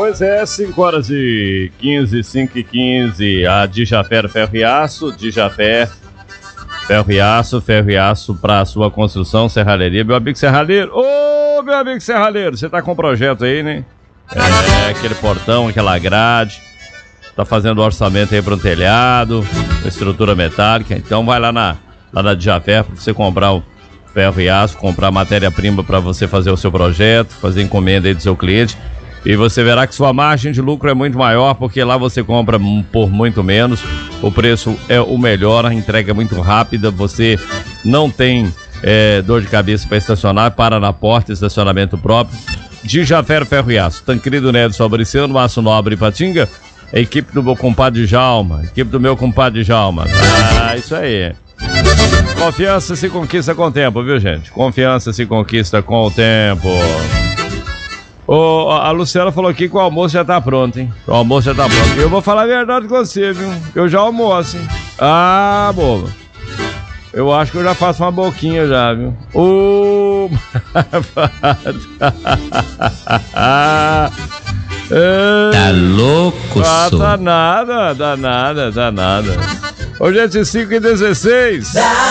Pois é, 5h15, 5h15, a Dijapé Ferro e Aço, Dijapé Ferro e Aço para sua construção, serralheria. Meu amigo serralheiro, meu amigo serralheiro, você tá com um projeto aí, né? Aquele portão, aquela grade, tá fazendo orçamento aí para um telhado, estrutura metálica, então vai lá na Dijapé para você comprar o ferro e aço, comprar matéria-prima para você fazer o seu projeto, fazer encomenda aí do seu cliente. E você verá que sua margem de lucro é muito maior, porque lá você compra por muito menos, o preço é o melhor, a entrega é muito rápida, você não tem dor de cabeça para estacionar, para na porta, estacionamento próprio. Dijapé Ferro e Aço, Tancredo Neves Fabriciano, Aço Nobre e Patinga, a equipe do meu compadre Djalma, isso aí. Confiança se conquista com o tempo, viu, gente? Confiança se conquista com o tempo. A Luciana falou aqui que o almoço já tá pronto, hein? O almoço já tá pronto. Eu vou falar a verdade com você, viu? Eu já almoço, hein? Ah, boba. Eu acho que eu já faço uma boquinha já, viu? Tá louco, danada. Ô, gente, 5h16.